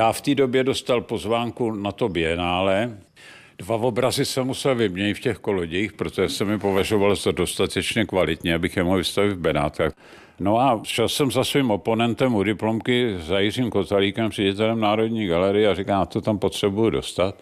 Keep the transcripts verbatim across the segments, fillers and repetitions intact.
Já v té době dostal pozvánku na to bienále. Dva obrazy jsem musel vyměnit v těch kolodích, protože jsem mi považoval za dostatečně kvalitně, abych je mohl vystavit v Benátkách. No a šel jsem za svým oponentem u diplomky za Jiřím Kotalíkem, ředitelem Národní galerie a říká, na to tam potřebuju dostat.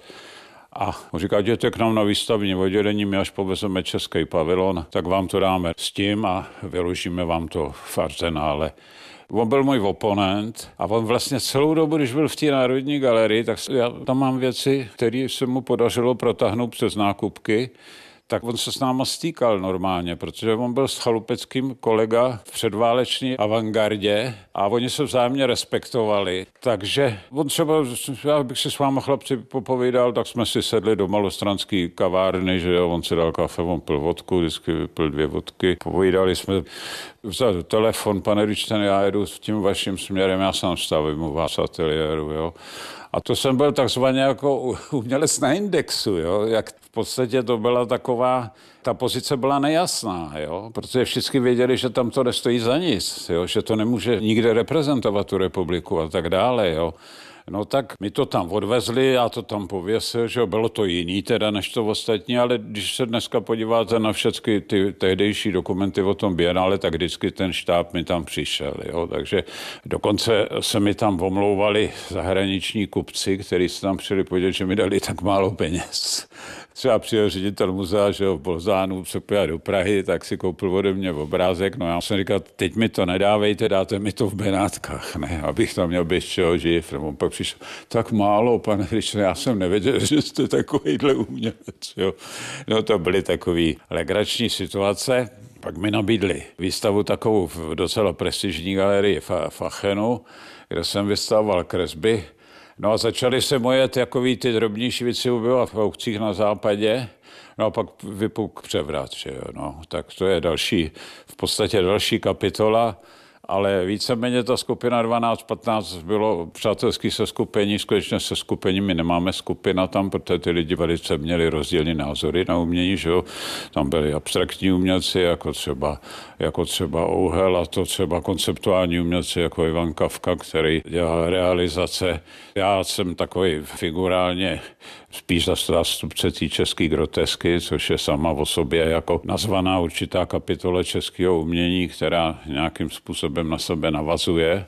A on říká, jděte k nám na výstavní oddělení, my až povezeme český pavilon, tak vám to dáme s tím a vyložíme vám to v arzenále. On byl můj oponent a on vlastně celou dobu, když byl v té Národní galerii, tak já tam mám věci, které se mu podařilo protáhnout přes nákupky, tak on se s náma stýkal normálně, protože on byl s Chalupeckým kolega v předváleční avantgardě a oni se vzájemně respektovali. Takže on třeba, já bych si s váma chlapci popovídal, tak jsme si sedli do malostranský kavárny, že jo, on si dal kafe, on pil vodku, vždycky vypil dvě vodky. Povídali jsme, vzal telefon, pane Richten, já jedu tím vaším směrem, já sám stavím u vás ateliéru, jo. A to jsem byl takzvaně jako umělec na indexu, jo, jak v podstatě to byla taková, ta pozice byla nejasná, jo, protože všichni věděli, že tam to nestojí za nic, jo, že to nemůže nikde reprezentovat tu republiku a tak dále, jo. No tak mi to tam odvezli, já to tam pověsil, že bylo to jiný teda než to ostatní, ale když se dneska podíváte na všechny ty tehdejší dokumenty o tom bienále, tak vždycky ten štáb mi tam přišel, jo, takže dokonce se mi tam omlouvali zahraniční kupci, kteří se tam přijeli podívat, že mi dali tak málo peněz. Třeba přijel ředitel muzea, že jo, v Bolzánu, se pojel do Prahy, tak si koupil ode mě obrázek, no já jsem říkal, teď mi to nedávejte, dáte mi to v Benátkách, ne, abych tam měl bez čeho žít. On pak přišel, tak málo, pane Richten, já jsem nevěděl, že jste takovýhle umělec, jo. No to byly takový legrační situace. Pak mi nabídli výstavu takovou v docela prestižní galerii v Achenu, kde jsem vystavoval kresby. No a začaly se moje takový ty drobnější věci objevovat v aukcích na západě. No a pak vypuk převrat, že jo, no. Tak to je další, v podstatě další kapitola, ale víceméně ta skupina dvanáct patnáct bylo přátelský seskupení, skutečně seskupení, my nemáme skupina tam, protože ty lidi velice měli rozdílné názory na umění, že jo. Tam byli abstraktní umělci, jako třeba, jako třeba Ouhel, a to třeba konceptuální umělci, jako Ivan Kafka, který dělal realizace. Já jsem takový figurálně spíš zástupce té české grotesky, což je sama o sobě jako nazvaná určitá kapitola českého umění, která nějakým způsobem na sebe navazuje.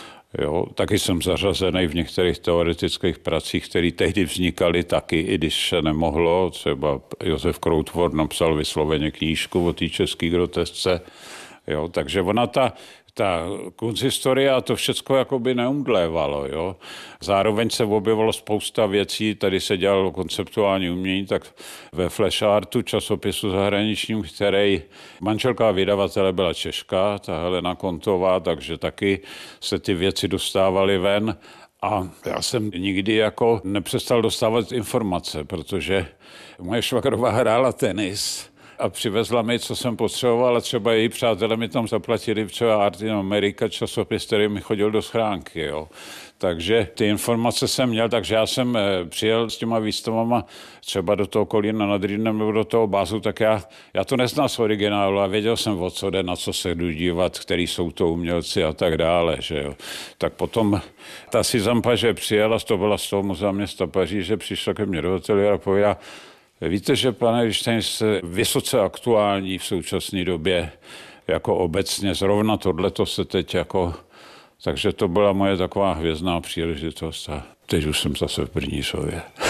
Jo, taky jsem zařazený v některých teoretických pracích, které tehdy vznikaly taky, i když se nemohlo. Třeba Josef Kroutvor napsal vysloveně knížku o té české grotesce. Jo, takže ona ta Ta kunsthistorie a to všecko jakoby neumdlévalo, jo. Zároveň se objevilo spousta věcí, tady se dělalo konceptuální umění, tak ve Flash Artu, časopisu zahraničním, který manželka vydavatele byla Češka, ta Helena Kontová, takže taky se ty věci dostávaly ven. A já jsem nikdy jako nepřestal dostávat informace, protože moje švagrová hrála tenis a přivezla mi, co jsem potřeboval, a třeba její přátelé mi tam zaplatili třeba Art in America, časopis, který mi chodil do schránky, jo. Takže ty informace jsem měl, takže já jsem přijel s těma výstavama třeba do toho Kolína nad Rýnem nebo do toho Bázu, tak já, já to neznal z originálu a věděl jsem, o co jde, na co se jdu dívat, který jsou to umělci a tak dále, že jo. Tak potom ta Suzanne že přijela, to byla z toho muzea města Paříže, přišla ke mně do ateliéru a pověděla, víte, že pane Richten je vysoce aktuální v současné době, jako obecně, zrovna tohleto se teď jako, takže to byla moje taková hvězdná příležitost a teď už jsem zase v Brníšově.